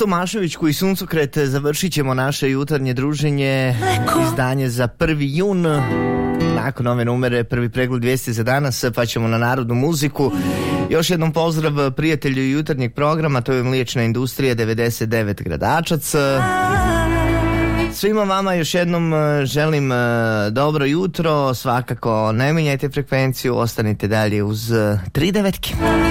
Tomašević koji suncokret, završit ćemo naše jutarnje druženje, izdanje za 1. jun. Nakon ove numere, prvi pregled vijesti za danas, pa ćemo na narodnu muziku. Još jednom pozdrav prijatelju jutarnjeg programa, to je Mliječna industrija 99 Gradačac. Svima vama još jednom želim dobro jutro, svakako ne mijenjajte frekvenciju, ostanite dalje uz 3 devetke.